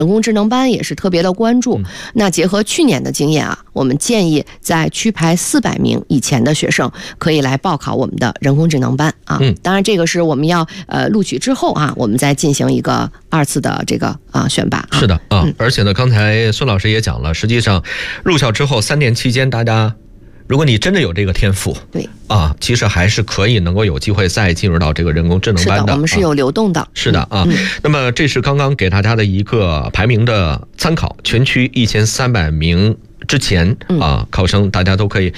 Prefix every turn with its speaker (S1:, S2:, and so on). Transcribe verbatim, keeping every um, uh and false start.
S1: 人工智能班也是特别的关注。
S2: 嗯、
S1: 那结合去年的经验啊，我们建议在区排四百名以前的学生可以来报考我们的人工智能班啊。
S2: 嗯，
S1: 当然这个是我们要呃录取之后啊，我们再进行一个二次的这个啊选拔、啊。
S2: 是的啊、
S1: 嗯，
S2: 而且呢，刚才孙老师也讲了，实际上入校之后三年期间，大家如果你真的有这个天赋，
S1: 对
S2: 啊，其实还是可以能够有机会再进入到这个人工智能班的。
S1: 是的，我们是有流动的。
S2: 啊、是的啊、嗯。那么这是刚刚给大家的一个排名的参考，全区一千三百名之前啊，考生大家都可以